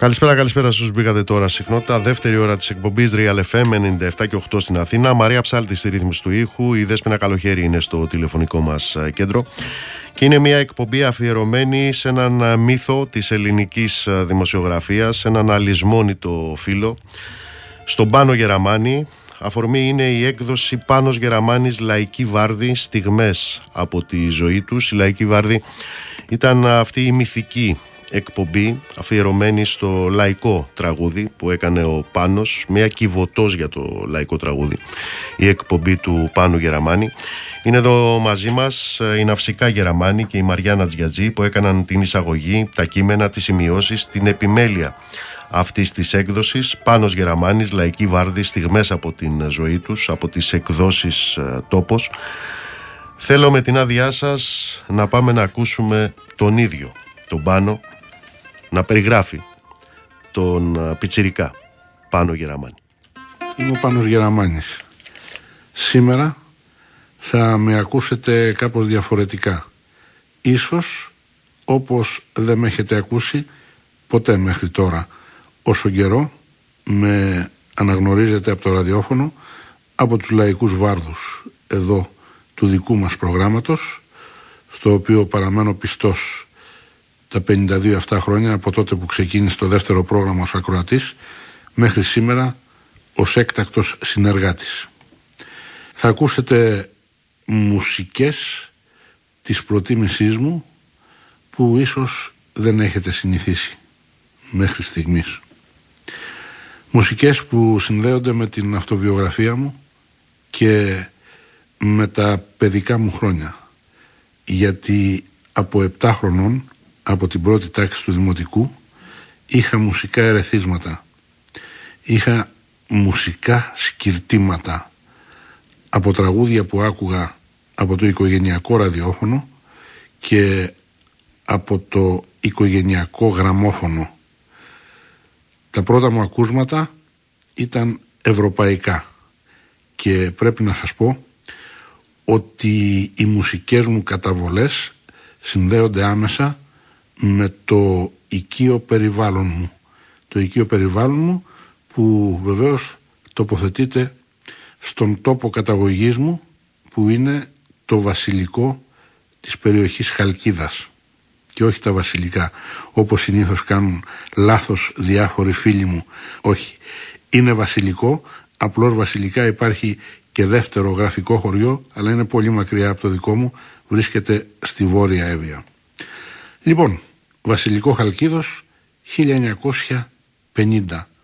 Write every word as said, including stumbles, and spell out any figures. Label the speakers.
Speaker 1: Καλησπέρα, καλησπέρα στους μπήκατε τώρα συχνότητα. Δεύτερη ώρα της εκπομπής Real εφ εμ ενενήντα επτά και οκτώ στην Αθήνα. Μαρία Ψάλτη στη ρύθμιση του ήχου. Η Δέσποινα Καλοχέρη είναι στο τηλεφωνικό μας κέντρο. Και είναι μια εκπομπή αφιερωμένη σε έναν μύθο της ελληνικής δημοσιογραφίας, έναν αλυσμόνητο φίλο, στον Πάνο Γεραμάνη. Αφορμή είναι η έκδοση Πάνος Γεραμάνης Λαϊκή Βάρδη, στιγμές από τη ζωή τους. Η Λαϊκή Βάρδη ήταν αυτή η μυθική εκπομπή αφιερωμένη στο λαϊκό τραγούδι που έκανε ο Πάνος, μια κυβωτός για το λαϊκό τραγούδι, η εκπομπή του Πάνου Γεραμάνη. Είναι εδώ μαζί μας η Ναυσικά Γεραμάνη και η Μαριάννα Τζιατζή που έκαναν την εισαγωγή, τα κείμενα, τις σημειώσεις, την επιμέλεια αυτής της έκδοσης Πάνος Γεραμάνης Λαϊκή Βάρδη, στιγμές από την ζωή τους, από τις εκδόσεις Τόπος. Θέλω με την άδειά σας να πάμε να ακούσουμε τον ίδιο τον Πάνο να περιγράφει τον πιτσιρικά Πάνο Γεραμάνη.
Speaker 2: Είμαι ο Πάνος Γεραμάνης. Σήμερα θα με ακούσετε κάπως διαφορετικά. Ίσως όπως δεν με έχετε ακούσει ποτέ μέχρι τώρα, όσο καιρό με αναγνωρίζετε από το ραδιόφωνο, από τους λαϊκούς βάρδους εδώ του δικού μας προγράμματος, στο οποίο παραμένω πιστός τα πενήντα δύο αυτά χρόνια, από τότε που ξεκίνησε το δεύτερο πρόγραμμα ως ακροατής, μέχρι σήμερα ως έκτακτος συνεργάτης. Θα ακούσετε μουσικές της προτίμησής μου που ίσως δεν έχετε συνηθίσει μέχρι στιγμής. Μουσικές που συνδέονται με την αυτοβιογραφία μου και με τα παιδικά μου χρόνια, γιατί από επτά χρονών, από την πρώτη τάξη του δημοτικού, είχα μουσικά ερεθίσματα, είχα μουσικά σκυρτήματα από τραγούδια που άκουγα από το οικογενειακό ραδιόφωνο και από το οικογενειακό γραμμόφωνο. Τα πρώτα μου ακούσματα ήταν ευρωπαϊκά και πρέπει να σας πω ότι οι μουσικές μου καταβολές συνδέονται άμεσα με το οικείο περιβάλλον μου. Το οικείο περιβάλλον μου που βεβαίως τοποθετείται στον τόπο καταγωγής μου, που είναι το βασιλικό της περιοχής Χαλκίδας και όχι τα βασιλικά όπως συνήθως κάνουν λάθος διάφοροι φίλοι μου. Όχι, είναι βασιλικό, απλώς βασιλικά υπάρχει και δεύτερο γραφικό χωριό, αλλά είναι πολύ μακριά από το δικό μου, βρίσκεται στη Βόρεια Εύβοια. Λοιπόν, βασιλικό Χαλκίδος χίλια εννιακόσια πενήντα,